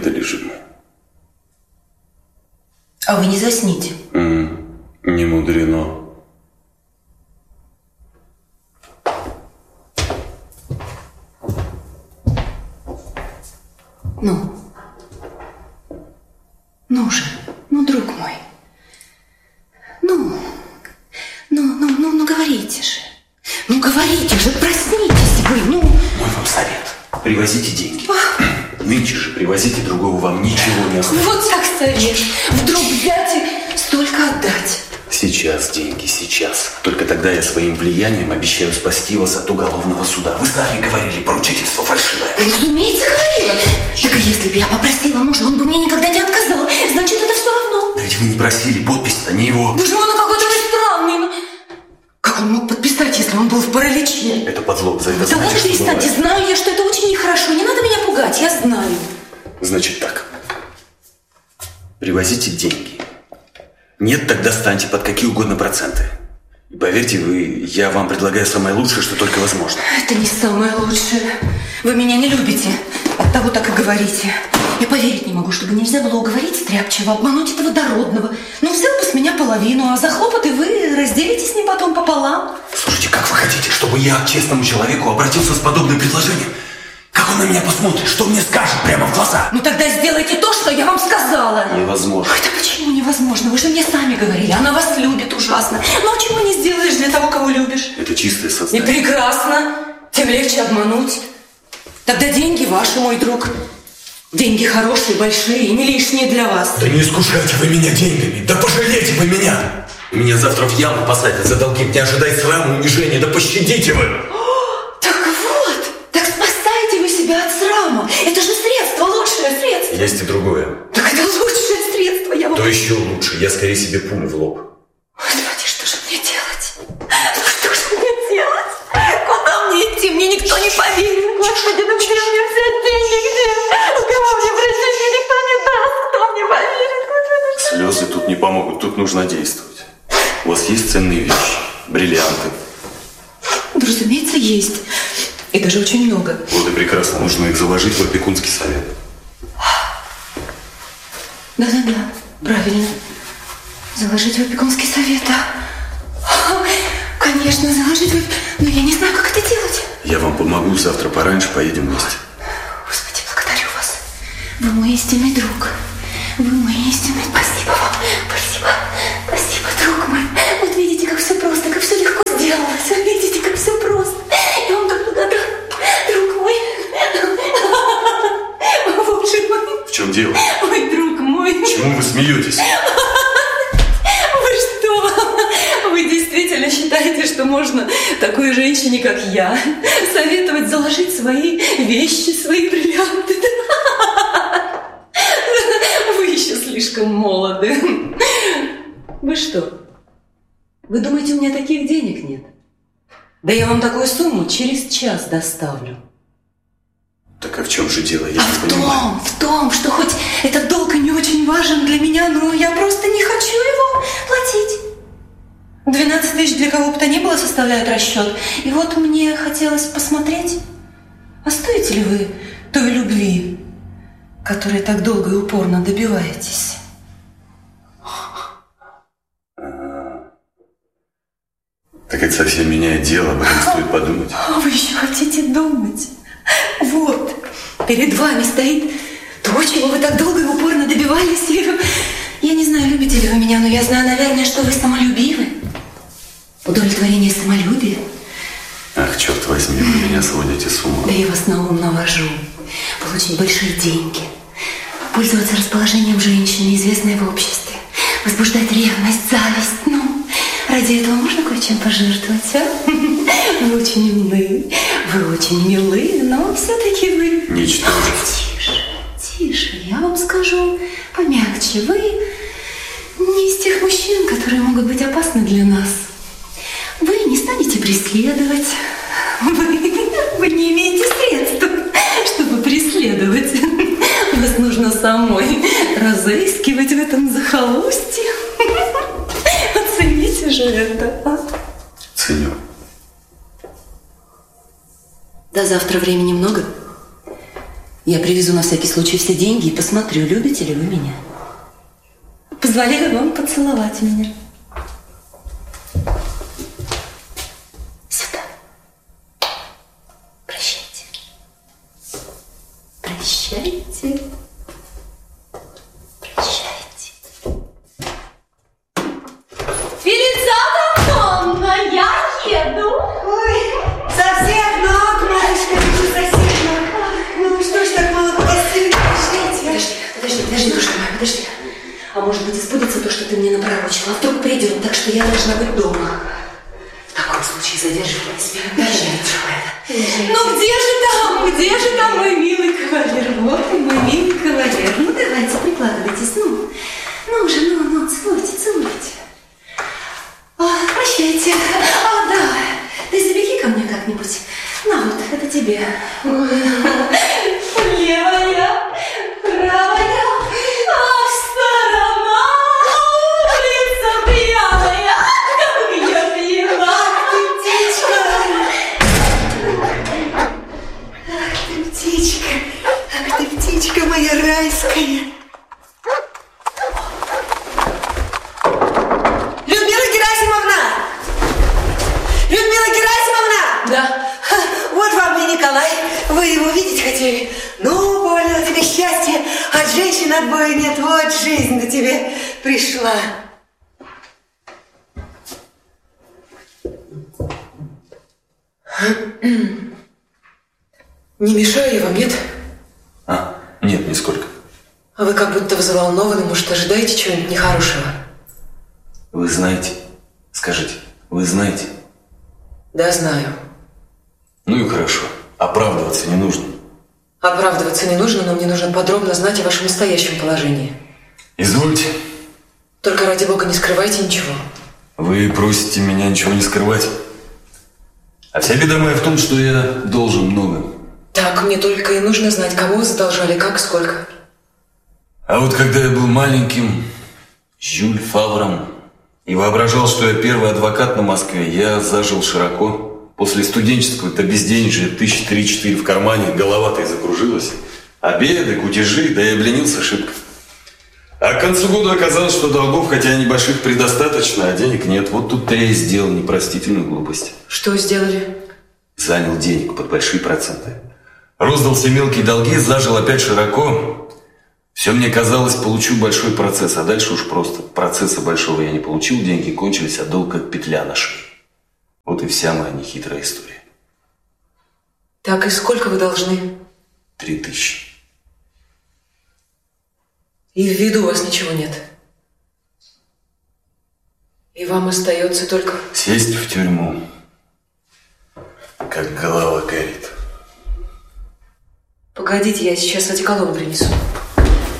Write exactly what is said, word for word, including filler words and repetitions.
обед долежим. А вы не засните? Mm, не мудрено. Ну, ну же, ну, друг мой, ну, ну, ну, ну, ну, говорите же, ну, говорите же, проснитесь вы, ну. Мой вам совет, привозите деньги. А? Нынче же привозите, другого вам ничего не осталось. Вот так совет, вдруг взять и столько отдать. Сейчас деньги, сейчас. Только тогда я своим влиянием обещаю спасти вас от уголовного суда. Вы сами говорили, поручительство фальшивое. Разумеется, говорила. Так если бы я попросила мужа, он бы мне никогда не отказал. Значит, это все равно. Да ведь вы не просили, подпись-то не его. Боже мой, ну какой-то вы странный. Как он мог подписать, если он был в параличе? Это подлог, за это да знаете, ладно, перестаньте, знаю я, что это очень нехорошо. Не надо меня пугать, я знаю. Значит так. Привозите деньги. Нет, тогда станьте под какие угодно проценты. И поверьте, вы, я вам предлагаю самое лучшее, что только возможно. Это не самое лучшее. Вы меня не любите. Оттого так и говорите. Я поверить не могу, чтобы нельзя было уговорить стряпчего, обмануть этого дородного. Ну, взял бы с меня половину, а за хлопоты вы разделите с ним потом пополам. Слушайте, как вы хотите, чтобы я к честному человеку обратился с подобным предложением? Как он на меня посмотрит? Что мне скажет прямо в глаза? Ну тогда сделайте то, что я вам сказала. Невозможно. Это почему невозможно? Вы же мне сами говорили, она вас любит ужасно. Ну а чего не сделаешь для того, кого любишь? Это чистое сознание. И прекрасно. Тем легче обмануть. Тогда деньги ваши, мой друг. Деньги хорошие, большие и не лишние для вас. Да не искушайте вы меня деньгами. Да пожалейте вы меня. Меня завтра в яму посадят за долги. Не ожидайте срама, унижения. Да пощадите вы. От срама. Это же средство, лучшее средство. Есть и другое. Так это лучшее средство, я вам... То еще лучше. Я скорее себе пулю в лоб. Господи, что же мне делать? Ну что же мне делать? Куда мне идти? Мне никто не поверит. Господи, ну где мне взять деньги? Где? У кого мне просить? Мне никто не даст. Кто мне поверит? Господи. Слезы тут не помогут. Тут нужно действовать. У вас есть ценные вещи? Бриллианты? Да, разумеется, есть. И даже очень много. Вот и прекрасно. Нужно их заложить в опекунский совет. Да-да-да, правильно. Заложить в опекунский совет, да. Конечно, заложить в... Но я не знаю, как это делать. Я вам помогу. Завтра пораньше поедем вместе. Господи, благодарю вас. Вы мой истинный друг. Вы мой истинный... Спасибо вам. Спасибо. Спасибо, друг мой. Вот видите, как все просто, как все легко сделалось. Видите, как все просто. Я вам так благодарна, друг мой. Боже мой. В чем дело? Ой, друг мой. Чему вы смеетесь? Вы что? Вы действительно считаете, что можно такой женщине, как я, советовать заложить свои вещи, свои бриллианты? Вы еще слишком молоды. Вы что? Вы думаете, у меня таких денег нет? Да я вам такую сумму через час доставлю. Так а в чем же дело, я а не в понимаю? том, в том, что хоть этот долг и не очень важен для меня, но я просто не хочу его платить. двенадцать тысяч для кого бы то ни было составляют расчет. И вот мне хотелось посмотреть, а стоите ли вы той любви, которой так долго и упорно добиваетесь? Так это совсем меняет дело, об этом стоит подумать. А вы еще хотите думать? Вот, перед вами стоит то, чего вы так долго и упорно добивались. Я не знаю, любите ли вы меня, но я знаю, наверное, что вы самолюбивы. Удовлетворение самолюбия. Ах, черт возьми, вы меня сводите с ума. Да я вас на ум навожу. Получить большие деньги, пользоваться расположением женщины, известной в обществе, возбуждать ревность, зависть. Ну, ради этого можно кое-чем пожертвовать, а? Вы очень умны, вы очень милы, но все-таки вы... Ничтоже. Тише, тише, я вам скажу помягче. Вы не из тех мужчин, которые могут быть опасны для нас. Вы не станете преследовать. Вы, вы не имеете средств, чтобы преследовать. Вас нужно самой разыскивать в этом захолустье. Оцените же это, а? Ценю. До завтра времени много? Я привезу на всякий случай все деньги и посмотрю, любите ли вы меня. Позволяю вам поцеловать меня. Сюда. Прощайте. Прощайте. Прощайте. Фелицата Антоновна, я еду. Ой, со всех ног, матушка, вижу, со всех ног. Ну что ж так мало погостили? Подожди, подожди, подожди, душка моя, подожди. А может быть, исполнится то, что ты мне напророчила. А вдруг придет, так что я должна быть дома. В таком случае задерживайся. Езжай. Ну где же там, где же там мой милый кавалер? Вот и мой милый кавалер. Ну давайте, прикладывайтесь, ну. Ну уже, ну, ну, целуйте, целуйте. А, прощайте. А, да, ты забеги ко мне как-нибудь. На вот, это тебе. Левая, правая. Птичка моя райская. Людмила Герасимовна! Людмила Герасимовна! Да. Ха, вот вам и Николай. Вы его видеть хотели? Ну, понял, тебе счастье. От женщин отбоя нет. Вот жизнь до тебе пришла. Не мешаю я вам, нет? А, нет, нисколько. А вы как будто взволнованы, может, ожидаете чего-нибудь нехорошего? Вы знаете? Скажите, вы знаете? Да, знаю. Ну и хорошо. Оправдываться не нужно. Оправдываться не нужно, но мне нужно подробно знать о вашем настоящем положении. Извольте. Только ради бога не скрывайте ничего. Вы просите меня ничего не скрывать. А вся беда моя в том, что я должен много. Так, мне только и нужно знать, кому вы задолжали, как, сколько. А вот когда я был маленьким, Жюль Фавром, и воображал, что я первый адвокат на Москве, я зажил широко. После студенческого-то безденежья тысячи три-четыре в кармане, голова-то и закружилась. Обеды, кутежи, да и обленился шибко. А к концу года оказалось, что долгов, хотя небольших, предостаточно, а денег нет. Вот тут-то я и сделал непростительную глупость. Что сделали? Занял денег под большие проценты. Роздал все мелкие долги, зажил опять широко. Все мне казалось, получу большой процесс, а дальше уж просто. Процесса большого я не получил, деньги кончились, а долг как петля на шее. Вот и вся моя нехитрая история. Так, и сколько вы должны? Три тысячи. И в виду у вас ничего нет? И вам остается только... Сесть в тюрьму, как голова горит. Погодите, я сейчас одеколон принесу.